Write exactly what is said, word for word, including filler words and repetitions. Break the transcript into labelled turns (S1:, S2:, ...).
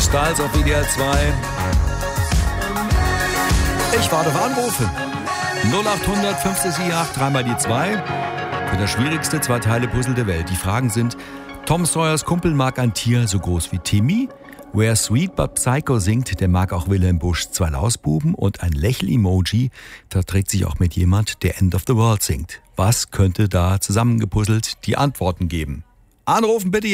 S1: Styles auf W D R zwei. Ich warte auf Anrufe. null acht hundert fünf sechs acht, dreimal die zwei. Für das schwierigste Zwei-Teile-Puzzle der Welt. Die Fragen sind: Tom Sawyers Kumpel mag ein Tier so groß wie Timmy. Where Sweet But Psycho singt, der mag auch Wilhelm Buschs Zwei Lausbuben. Und ein Lächel-Emoji verträgt sich auch mit jemand, der End of the World singt. Was könnte da zusammengepuzzelt die Antworten geben? Anrufen bitte jetzt.